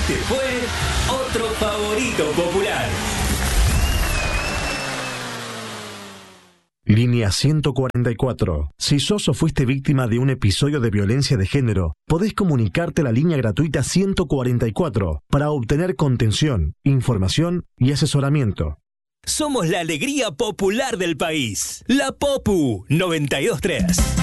Este fue otro favorito popular. Línea 144. Si sos o fuiste víctima de un episodio de violencia de género, podés comunicarte a la línea gratuita 144 para obtener contención, información y asesoramiento. Somos la alegría popular del país. La Popu 92.3.